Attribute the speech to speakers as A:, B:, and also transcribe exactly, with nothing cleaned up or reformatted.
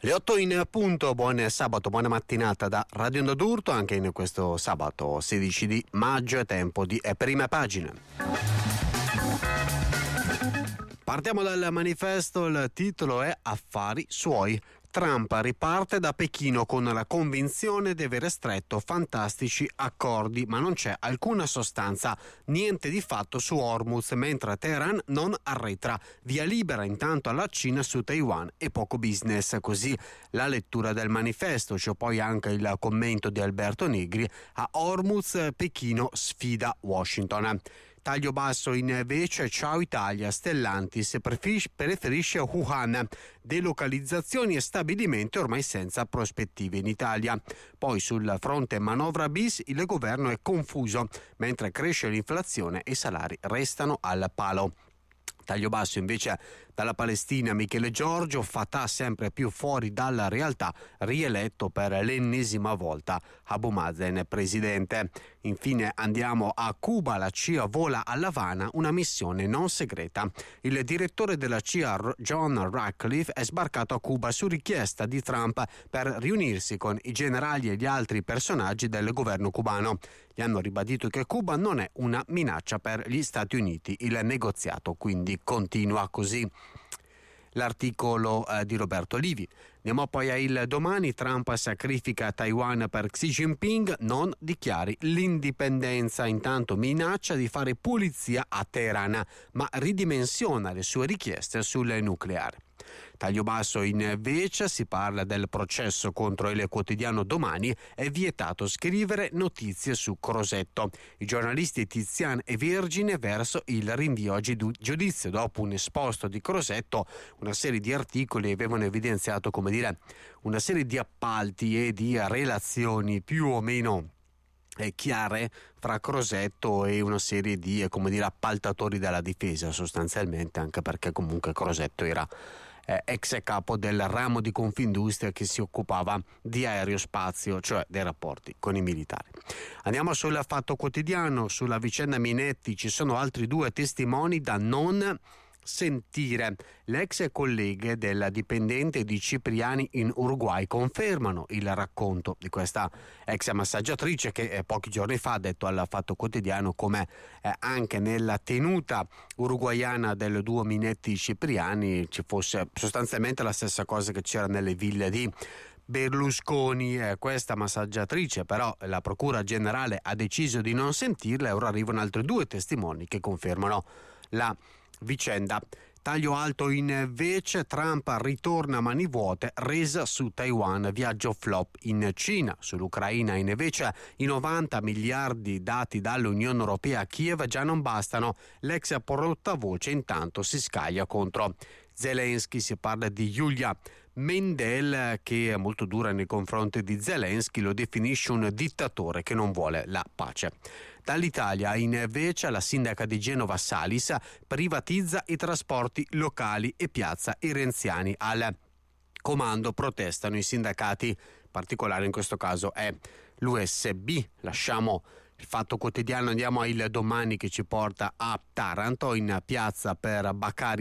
A: Le otto in punto, buon sabato, buona mattinata da Radio Onda d'Urto, anche in questo sabato sedici di maggio è tempo di prime pagine. Partiamo dal manifesto, il titolo è Affari suoi. Trump riparte da Pechino con la convinzione di aver stretto fantastici accordi, ma non c'è alcuna sostanza, niente di fatto su Hormuz, mentre Teheran non arretra. Via libera intanto alla Cina su Taiwan e poco business. Così la lettura del manifesto. C'è poi anche il commento di Alberto Negri: a Hormuz Pechino sfida Washington. Taglio basso invece, ciao Italia, Stellantis preferisce Wuhan, delocalizzazioni e stabilimenti ormai senza prospettive in Italia. Poi sul fronte manovra bis il governo è confuso, mentre cresce l'inflazione e i salari restano al palo. Taglio basso invece dalla Palestina, Michele Giorgio, Fatah sempre più fuori dalla realtà, rieletto per l'ennesima volta Abu Mazen presidente. Infine andiamo a Cuba, la C I A vola a L'Avana, una missione non segreta. Il direttore della C I A, John Ratcliffe, è sbarcato a Cuba su richiesta di Trump per riunirsi con i generali e gli altri personaggi del governo cubano. Gli hanno ribadito che Cuba non è una minaccia per gli Stati Uniti, il negoziato quindi continua così. L'articolo eh, di Roberto Livi. Andiamo poi a Il Domani. Trump sacrifica Taiwan per Xi Jinping, non dichiari l'indipendenza. Intanto minaccia di fare pulizia a Teheran, ma ridimensiona le sue richieste sul nucleare. Taglio basso invece si parla del processo contro il quotidiano Domani. È vietato scrivere notizie su Crosetto. I giornalisti Tizian e Vergine verso il rinvio a giudizio. Dopo un esposto di Crosetto, una serie di articoli avevano evidenziato, come dire, una serie di appalti e di relazioni più o meno eh, chiare fra Crosetto e una serie di, eh, come dire, appaltatori della difesa, sostanzialmente, anche perché comunque Crosetto era Eh, ex capo del ramo di Confindustria che si occupava di aerospazio, cioè dei rapporti con i militari. Andiamo sul Fatto Quotidiano. Sulla vicenda Minetti ci sono altri due testimoni da non sentire. Le ex colleghe della dipendente di Cipriani in Uruguay confermano il racconto di questa ex massaggiatrice che eh, pochi giorni fa ha detto al Fatto Quotidiano come eh, anche nella tenuta uruguaiana del duo Minetti Cipriani ci fosse sostanzialmente la stessa cosa che c'era nelle ville di Berlusconi. Eh, questa massaggiatrice però la Procura Generale ha deciso di non sentirla e ora arrivano altri due testimoni che confermano la vicenda. Taglio alto invece, Trump ritorna a mani vuote, resa su Taiwan, viaggio flop in Cina. Sull'Ucraina invece i novanta miliardi dati dall'Unione Europea a Kiev già non bastano. L'ex portavoce intanto si scaglia contro Zelensky. Si parla di Yulia Mendel, che è molto dura nei confronti di Zelensky, lo definisce un dittatore che non vuole la pace. Dall'Italia invece la sindaca di Genova Salis privatizza i trasporti locali e piazza i renziani al comando, protestano i sindacati, particolare in questo caso è l'U S B. Lasciamo il Fatto Quotidiano, andiamo a Il Domani che ci porta a Taranto, in piazza per Baccari